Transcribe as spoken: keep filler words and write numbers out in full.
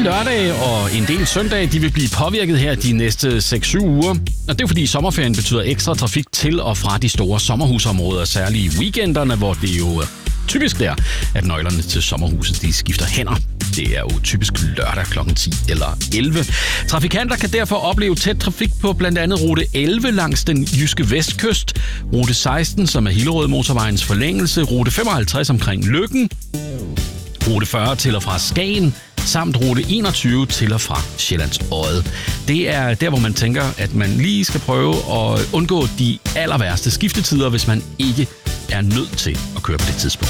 lørdage og en del søndage, de vil blive påvirket her de næste seks syv uger. Og det er fordi sommerferien betyder ekstra trafik til og fra de store sommerhusområder, særligt i weekenderne, hvor det jo typisk der, at nøglerne til sommerhuset de skifter hænder. Det er jo typisk lørdag klokken ti eller elleve. Trafikanter kan derfor opleve tæt trafik på blandt andet rute elleve langs den jyske vestkyst, rute seksten, som er Hillerød motorvejens forlængelse, rute femoghalvtreds omkring Løkken, rute fyrre til og fra Skagen, samt rute enogtyve til og fra Sjællands Odde. Det er der, hvor man tænker, at man lige skal prøve at undgå de aller værste skiftetider, hvis man ikke er nødt til at køre på det tidspunkt.